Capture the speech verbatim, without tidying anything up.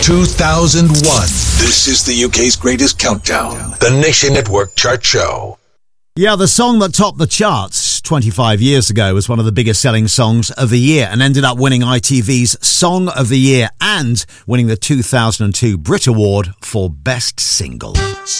two thousand one. This is the U K's greatest countdown. The Nation Network Chart Show. Yeah, the song that topped the charts twenty-five years ago was one of the biggest selling songs of the year and ended up winning I T V's Song of the Year and winning the two thousand two Brit Award for Best Single.